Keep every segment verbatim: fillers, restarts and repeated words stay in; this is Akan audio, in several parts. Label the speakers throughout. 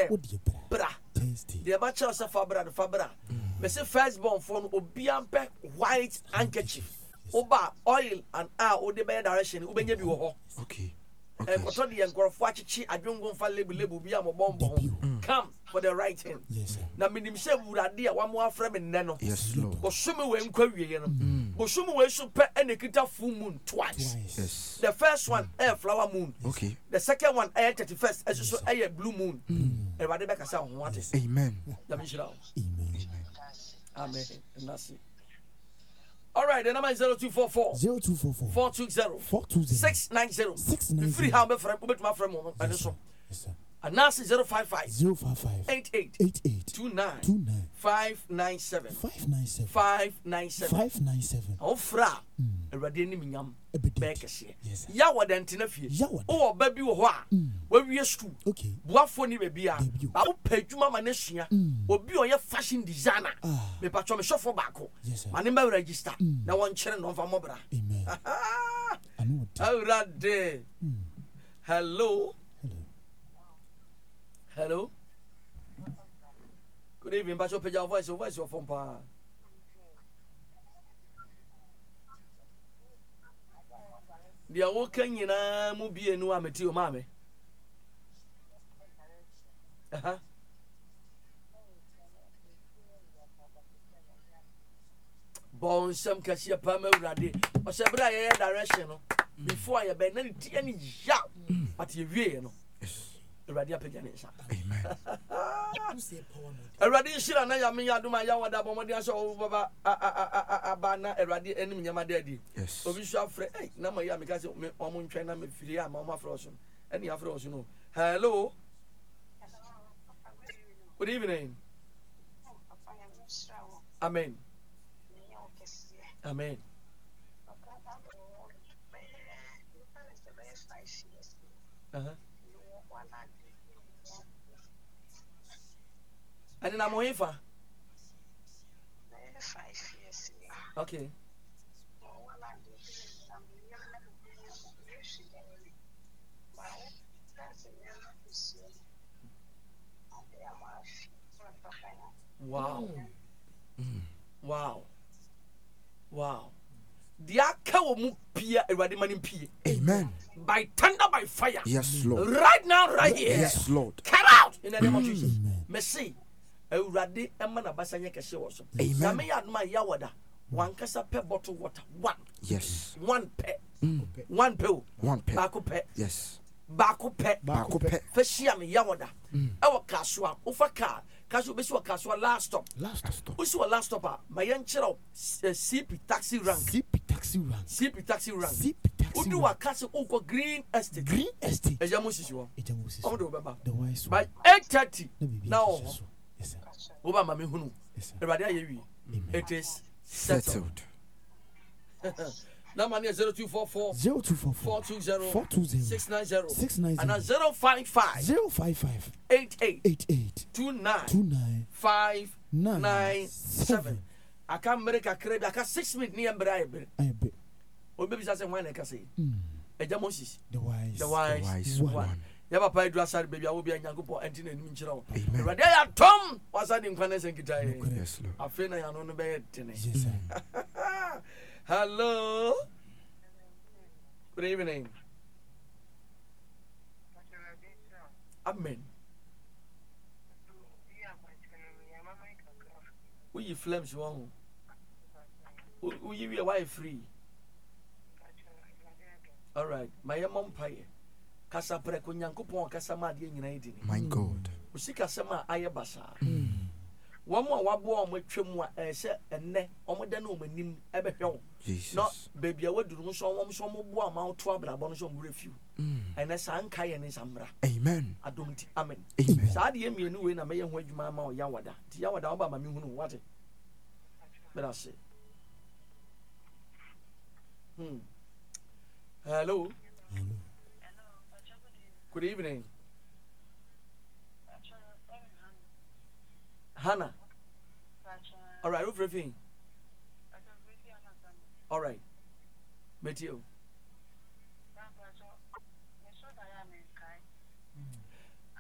Speaker 1: say bra the match us fa bra the fa bra me say first born for no obi ampe white handkerchief oba oil and ah o de be direction ubenya bi wo ho
Speaker 2: okay
Speaker 1: eh koto de enkorofo achichi adwongo fa lebu lebu bi am bombo come for the right hand
Speaker 3: yes sir
Speaker 1: na minim say wurade a wamo afra me nne no
Speaker 2: yes lord
Speaker 1: go sume we nkwa wiye no go sume we so pe enekita full moon twice
Speaker 2: yes
Speaker 1: the first one air flower moon
Speaker 2: okay
Speaker 1: the second one air thirty-first as so air blue moon everybody be kasa ho what is
Speaker 2: amen
Speaker 1: amen
Speaker 3: amen
Speaker 1: amen and that's it. All right, the number is zero two four four
Speaker 3: zero two four four
Speaker 1: four two zero
Speaker 3: four two zero
Speaker 1: six nine zero
Speaker 3: six nine zero
Speaker 1: free how me friend ubet my friend mo and so
Speaker 3: yes sir
Speaker 1: and now zero five five
Speaker 3: zero five five
Speaker 1: eight eight
Speaker 3: eight eight
Speaker 1: two nine
Speaker 3: two nine
Speaker 1: five nine seven
Speaker 3: five nine seven
Speaker 1: five nine seven
Speaker 3: five nine seven
Speaker 1: o fra erade ni minyam be kese
Speaker 3: yes sir
Speaker 1: ya wodante na fie
Speaker 3: ya wodante
Speaker 1: o ba bi wo ho a wa wie school
Speaker 3: okay
Speaker 1: buafo ni be bia ba wo padwuma ma na sua obi o ye fashion designer me patcho me shofo baako
Speaker 3: yes sir
Speaker 1: ma ne ba register na won kire no fa mobra
Speaker 3: amen anu
Speaker 1: erade hello hello good evening patcho peja voice voice your phone pa dia wo kan nyina mu bie nu ameti o maame aha bon sam kasia pa ma urade o se bra ye direction no before ye be na ti ani ya but ye wie no urade apega ne sa
Speaker 2: amen
Speaker 1: urade shira na ya me ya duma ya wada bomodi aso o baba aba na urade enim nyama dadi
Speaker 2: yes
Speaker 1: obi so afre eh na ma ya me ka se me omo ntwen na me firi a ma omo afre oso eni afre oso no hello good evening amen amen uh-huh and na mo ifa
Speaker 4: five years
Speaker 1: okay wow mm. wow wow dia ka wo mu pia erade mani pie
Speaker 2: amen
Speaker 1: by thunder by fire
Speaker 2: yes lord
Speaker 1: right now right here
Speaker 2: yes lord
Speaker 1: come out in the name of Jesus mercy erade emma na basanye kese wo so na me ya no ma ya wada one kasa pe bottle water one
Speaker 2: yes
Speaker 1: one pe
Speaker 2: mm.
Speaker 1: one pe
Speaker 2: one pe
Speaker 1: bako pe
Speaker 2: yes
Speaker 1: bako pe
Speaker 2: bako pe
Speaker 1: fashia me ya wada e wo kaswa ufa ka kaso be so kaswa last stop
Speaker 3: last stop
Speaker 1: we so last stop ma yan chiro C P taxi rank
Speaker 3: C P taxi rank
Speaker 1: C P taxi rank
Speaker 3: C P taxi
Speaker 1: udu wa kase uko green estate
Speaker 3: green estate
Speaker 1: e jamu sisi wo
Speaker 3: e jamu sisi
Speaker 1: omo do beba
Speaker 3: the wise
Speaker 1: by eight thirty now
Speaker 3: yes sir
Speaker 1: wo ba ma me hunu
Speaker 3: yes sir
Speaker 1: everybody aye wi it is settled, settled. Number is zero two four four
Speaker 3: zero two four
Speaker 1: four two zero
Speaker 3: four two zero
Speaker 1: six nine zero
Speaker 3: six nine zero
Speaker 1: and zero five five
Speaker 3: zero five five
Speaker 1: eight eight
Speaker 3: eight eight
Speaker 1: two nine
Speaker 3: two nine
Speaker 1: five
Speaker 3: nine
Speaker 1: nine seven.
Speaker 3: seven.
Speaker 1: I can't make a crib. I can six minutes near Brian.
Speaker 3: I bet.
Speaker 1: Or maybe that's one I can say. A Jamosis,
Speaker 3: The wise.
Speaker 1: the wise,
Speaker 2: the wise
Speaker 1: one.
Speaker 2: one.
Speaker 1: Never pay dress out, baby. I will be a young couple and in Minchero.
Speaker 2: Amen.
Speaker 1: But they are Tom was I in Finance and Guitar.
Speaker 2: Yes, Lord.
Speaker 1: I feel I am on the bed.
Speaker 3: Yes, sir.
Speaker 1: Hello. Good evening. Amen. Who you flames wrong? Who you your wife free? All right. My mom pie. Kasa preko nyankopon kasa ma de nyina yedi ni.
Speaker 2: My God.
Speaker 1: Usika sama ayebasa. Wamo wabo o matwam a eh se enne omoda na omanim ebehwe wo.
Speaker 2: Jesus.
Speaker 1: No baby a waduru so wom so mo bo ama to abrabo no so mo refiu. Ene sa nka ye ne samra.
Speaker 2: Amen.
Speaker 1: Adomti amen.
Speaker 2: Amen.
Speaker 1: Sa de emienu we na meye ho adwuma ma o yawada. Ti yawada oba ma me hunu wate. Better say. Hmm. Hello.
Speaker 3: Hello.
Speaker 1: Good evening. Hannah. All right, everything. All right. Met you.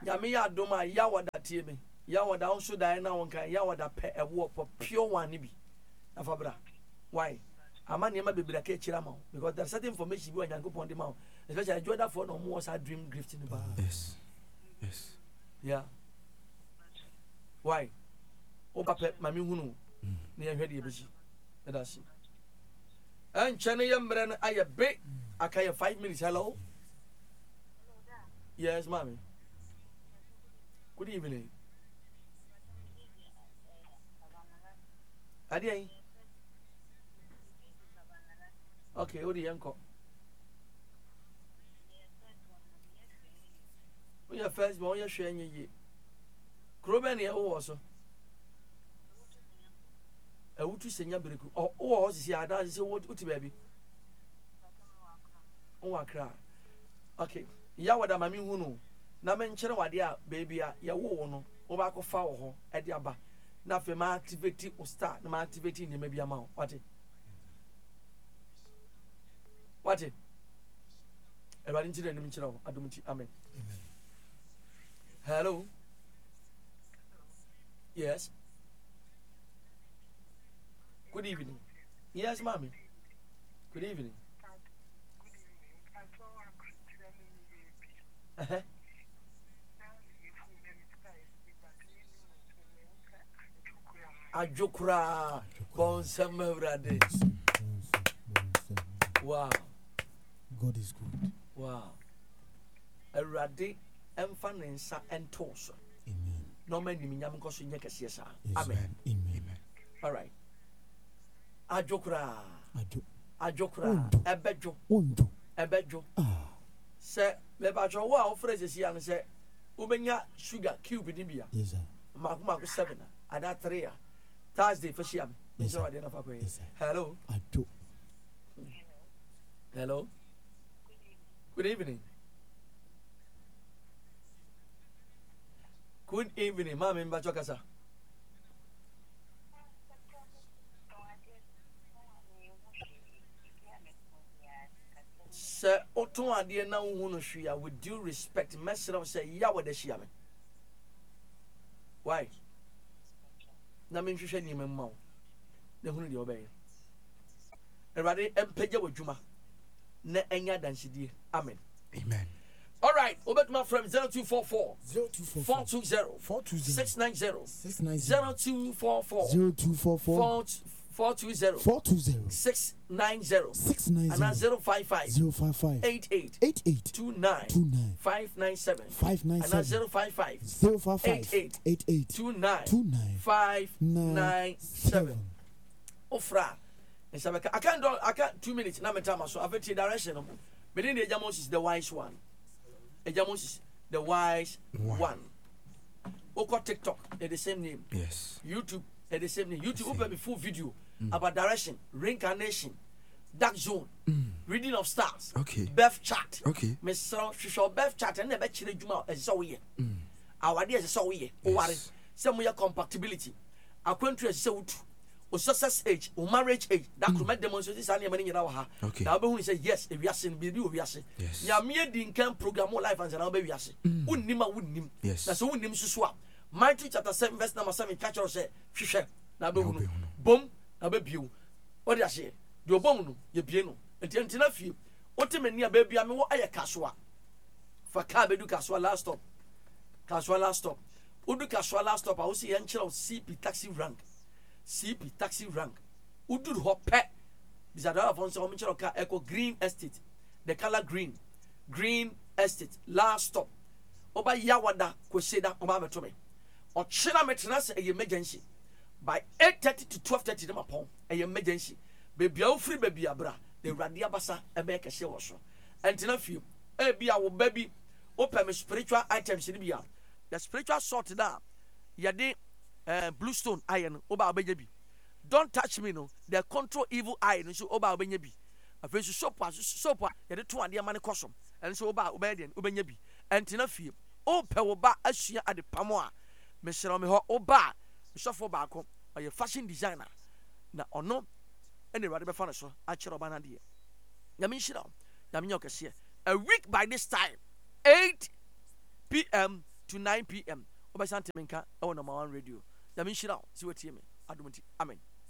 Speaker 1: Yami ya doma yawada tie me. Yawada also die na wonka yawada pe ewo for pure one ni bi. Afabra. Why? Ama niema bebira ke chira ma because there's certain information we nyanko pon de ma. Especially I join that for no more was dream gift in the bar.
Speaker 2: Yes. Yes.
Speaker 1: Yeah. Why? O papa mami hunu. Na ye hwede ye beji. E da si. En chene ye mbre no aye be akaya five minutes. Hello. Yes, mommy. Good evening. Adi. Okay, what do you uncle? We are first born, you're sharing ye. Crobany, oh, also. I would to send your break. Oh, oh, see, I don't say what to baby. Oh, I cry. Okay, Yawada, mammy, who know. Na mention what dia baby, ya wono, Obako foul at the abba. Nothing my activity will start, my activity in the maybe amount. What it? What it? A running to the dimension. I don't amen. Hello? Yes? Good evening. Yes, mommy. Good evening. Uh-huh. Ajokra Bonsam Brade. Wow.
Speaker 3: God is good.
Speaker 1: Wow. A rade emfanensa and tosa.
Speaker 3: Amen.
Speaker 1: No man in Yamkosu Yakasiasa.
Speaker 3: Yes,
Speaker 1: Amen.
Speaker 3: Amen.
Speaker 1: All right. Ajokra.
Speaker 3: Ajo.
Speaker 1: Ajokra.
Speaker 3: Ondo.
Speaker 1: Ebejo.
Speaker 3: Ondo.
Speaker 1: Ebejo.
Speaker 3: Ah.
Speaker 1: Say, Lebajo, wow, phrases here and say, Ubenya sugar cube in India.
Speaker 3: Yes, sir.
Speaker 1: Mark seven. At that three. Thursday for Shiam.
Speaker 3: Yes, sir.
Speaker 1: Yes, hello.
Speaker 3: Ajo.
Speaker 1: Hello. Good evening. Good evening, Mammy Bachokasa. Sir, Otto, I dear now, with due respect, Messer of say, Yawa de Shiame. Why? Namin Shani Mamma. The Huni obey. A radi empeja with Juma. Ne enya than she did. Amen.
Speaker 2: Amen.
Speaker 1: All right, over to my friend zero two four four
Speaker 3: Zero two four
Speaker 1: four two zero
Speaker 3: four two zero
Speaker 1: six nine zero
Speaker 3: six nine
Speaker 1: zero two four four
Speaker 3: zero two four four
Speaker 1: four four two zero
Speaker 3: four two zero
Speaker 1: six nine zero
Speaker 3: six nine
Speaker 1: and
Speaker 3: zero
Speaker 1: zero five five
Speaker 3: zero five five
Speaker 1: eight eight
Speaker 3: eight eight
Speaker 1: two nine
Speaker 3: two nine
Speaker 1: five nine seven
Speaker 3: five nine
Speaker 1: and
Speaker 3: seven
Speaker 1: zero five five
Speaker 3: zero five five
Speaker 1: eight eight
Speaker 3: eight eight
Speaker 1: two nine
Speaker 3: two nine
Speaker 1: five
Speaker 3: nine
Speaker 1: nine seven. Ofra. And so I can't do I can't two minutes now. Time so I've taken direction. But in the Ejamos is the wise one. Ejamos is the wise
Speaker 2: one.
Speaker 1: one. Oko TikTok at the same name.
Speaker 2: Yes.
Speaker 1: YouTube at the same name. YouTube open me full video mm. about direction, reincarnation, dark zone, mm. reading of stars.
Speaker 2: Okay.
Speaker 1: Birth chart.
Speaker 2: Okay.
Speaker 1: Mister Shisho birth chart and never chile juma as so we. Our idea is so we. O worry. Some we compatibility. Our country is so o success age, o marriage age, that could make demonstrate this and money in our ha.
Speaker 2: Okay.
Speaker 1: Now when we say yes, if we are saying be we are saying.
Speaker 2: Yes.
Speaker 1: Ya me din can program more life and now be we are saying. Unnima wunnim.
Speaker 2: Yes.
Speaker 1: Na so wunnim susua. Matthew chapter seven verse number seven catch us say, hwehwe na be hunu.
Speaker 2: hunu.
Speaker 1: Bom na be biu. O dia say, de obom no, ye bie no. Enti enti na fie. O te mani a be bia me wo aye kasoa. Fa ka be du kasoa last stop. Kasoa last stop. Udu kasoa last stop, I will see enchil C P taxi rank. C P taxi rank. Udu ho pe. Bizarre of on some car echo green estate. The color green. Green estate. Last stop. Oba Yawada kweseda oba betome. O china metena se emergency. By eight thirty to twelve thirty dem upon a emergency. Baby o free baby abra. The radia basa e be kese wo so. Entina fie. E bia wo baby open me spiritual items ni bia. The spiritual sort da. Yade Uh, blue stone iron oba obenye. Don't touch me no. They control evil iron so oba obenye bi. Afi so soap soap ya de to ade ma ne kosom. And so oba obenye obenye bi. Entina fie. O pe wo ba asua ade pamo a. Me sere me ho oba. Me sofo ba ko. Oye fashion designer. Na ono ene rade be fa ne so a kire oba na de. Ya me shira. Ya me nyokese. A week by this time eight p m to nine p m wobɛsa nteme nka ɛwɔ number one radio nyame nhyira wo sɛ watie me adom nti amen